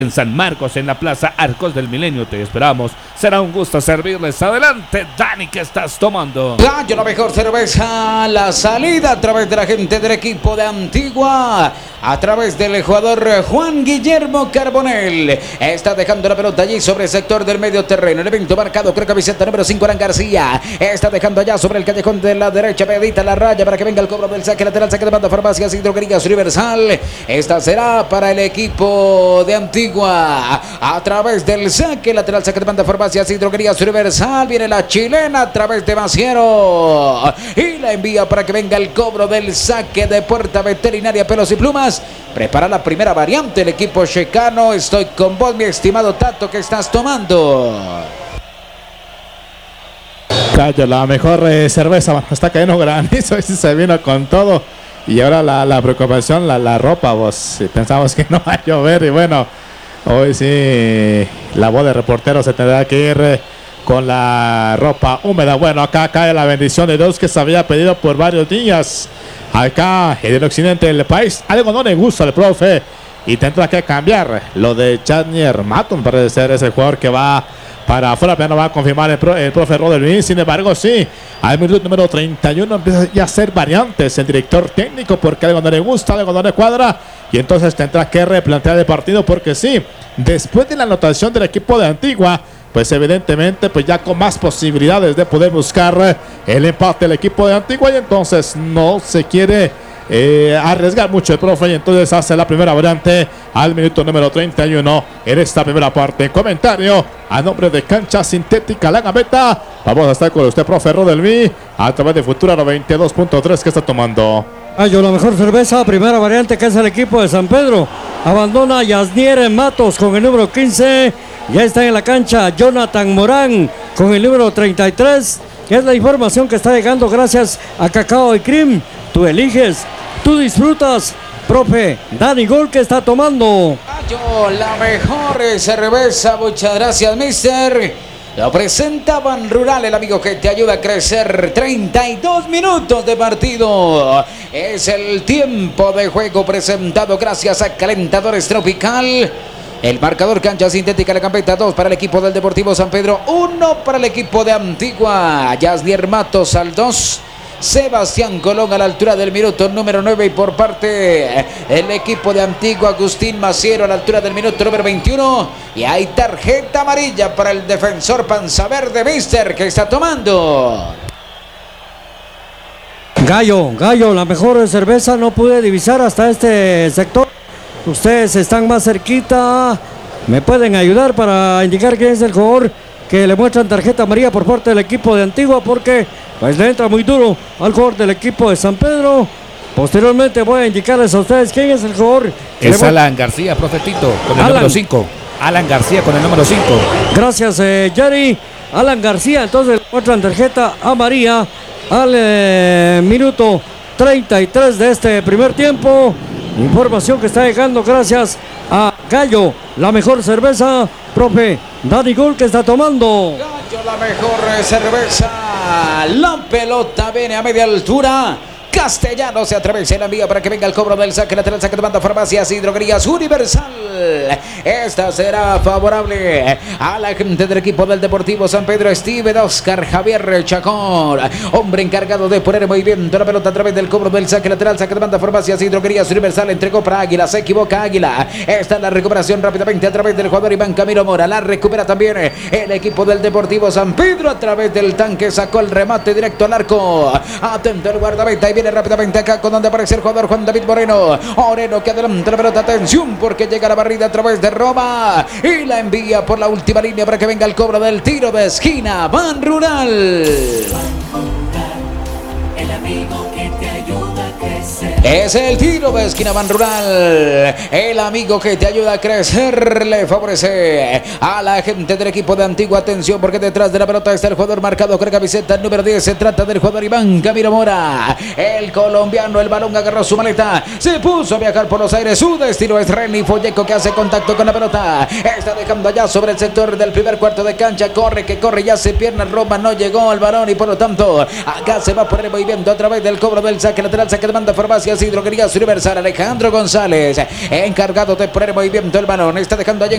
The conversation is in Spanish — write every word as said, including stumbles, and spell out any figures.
en San Marcos, en la Plaza Arcos del Milenio. Te esperamos. Será un gusto servirles. Adelante, Dani, ¿qué estás tomando? Gallo, la mejor cerveza. La salida a través de la gente del equipo de Antigua, a través del jugador Juan Guillermo Carbonell. Está dejando la pelota allí sobre el sector del medio terreno. El evento marcado, creo que camiseta número cinco, Alan García. Está dejando allá sobre el callejón de la derecha, pegadita la raya para que venga el cobro del saque lateral. Saque de banda, Farmacias y Droguerías Universal. Esta será para el equipo de Antigua. A través del saque lateral, saque de banda, Farmacias y Droguerías Universal. Viene la chilena a través de Maciero y la envía para que venga el cobro del saque de puerta. Veterinaria Pelos y Plumas prepara la primera variante el equipo checano. Estoy con vos, mi estimado Tato. ¿Qué estás tomando? Gallo, la mejor eh, cerveza. Bueno, está cayendo granizo y se vino con todo. Y ahora la, la preocupación, la, la ropa, vos. Pensamos que no va a llover y bueno, hoy sí la voz de reportero se tendrá que ir eh, con la ropa húmeda. Bueno, acá cae la bendición de Dios que se había pedido por varios días. Acá en el occidente del país algo no le gusta al profe y tendrá que cambiar. Lo de Chadnier Maton parece ser ese jugador que va para afuera, pero no va a confirmar el, pro, el profe Rodelvin. Sin embargo, sí, al minuto número treinta y uno empieza ya a hacer variantes el director técnico porque algo no le gusta, algo no le cuadra y entonces tendrá que replantear el partido porque sí, después de la anotación del equipo de Antigua, pues evidentemente pues ya con más posibilidades de poder buscar el empate del equipo de Antigua y entonces no se quiere eh, arriesgar mucho el profe y entonces hace la primera variante al minuto número treinta y uno en esta primera parte. Comentario a nombre de Cancha Sintética La Gaveta. Vamos a estar con usted, profe Rodelví, a través de Futura noventa y dos punto tres que está tomando. Gallo, la mejor cerveza, primera variante que es el equipo de San Pedro. Abandona Yasnier Matos con el número quince. Ya está en la cancha Jonathan Morán con el número treinta y tres. Es la información que está llegando gracias a Cacao y Cream. Tú eliges, tú disfrutas. Profe Dani Gol, que está tomando. Gallo, la mejor cerveza. Muchas gracias, mister. Lo presentaban Rural, el amigo que te ayuda a crecer. treinta y dos minutos de partido. Es el tiempo de juego presentado gracias a Calentadores Tropical. El marcador, Cancha Sintética La Gaveta, dos para el equipo del Deportivo San Pedro, uno para el equipo de Antigua. Yasnier Matos al dos. Sebastián Colón a la altura del minuto número nueve y por parte del equipo de Antigua, Agustín Maciero a la altura del minuto número veintiuno. Y hay tarjeta amarilla para el defensor panza verde, mister, que está tomando. Gallo, Gallo, la mejor cerveza, no pude divisar hasta este sector. Ustedes están más cerquita, me pueden ayudar para indicar quién es el jugador que le muestran tarjeta amarilla por parte del equipo de Antigua, porque pues le entra muy duro al jugador del equipo de San Pedro. Posteriormente voy a indicarles a ustedes quién es el jugador. Es Alan García, profetito, con el Alan. número cinco. Alan García con el número cinco. Gracias, eh, Jerry. Alan García, entonces le muestran tarjeta amarilla al eh, minuto treinta y tres de este primer tiempo. Información que está llegando gracias a Gallo, la mejor cerveza. Profe Dani Gol, que está tomando. Gallo, la mejor cerveza. La pelota viene a media altura. Castellano se atraviesa la vía para que venga el cobro del saque lateral, saque de banda, Farmacias y Droguerías Universal. Esta será favorable a la gente del equipo del Deportivo San Pedro. Steven Oscar Javier Chacón, hombre encargado de poner en movimiento la pelota a través del cobro del saque lateral, saque de banda, Farmacias y Droguerías Universal. Entregó para Águila, se equivoca Águila. Esta es la recuperación rápidamente a través del jugador Iván Camilo Mora. La recupera también el equipo del Deportivo San Pedro a través del tanque. Sacó el remate directo al arco. Atento el guardameta y viene rápidamente acá con donde aparece el jugador Juan David Moreno. Moreno que adelanta la pelota, atención porque llega la barrida a través de Roma y la envía por la última línea para que venga el cobro del tiro de esquina. Ban Rural. El amigo que te ayuda a crecer. Es el tiro de esquina, Ban Rural. El amigo que te ayuda a crecer le favorece a la gente del equipo de Antigua. Atención porque detrás de la pelota está el jugador marcado con la camiseta número diez. Se trata del jugador Iván Camilo Mora. El colombiano, el balón agarró su maleta. Se puso a viajar por los aires. Su destino es Renny Folleco, que hace contacto con la pelota. Está dejando allá sobre el sector del primer cuarto de cancha. Corre, que corre, ya se pierna Roma. No llegó al balón y por lo tanto acá se va a poner el movimiento a través del cobro del saque lateral. Saque de banda banda, farmacias y droguerías Universal. Alejandro González, encargado de poner en movimiento el balón. Está dejando allá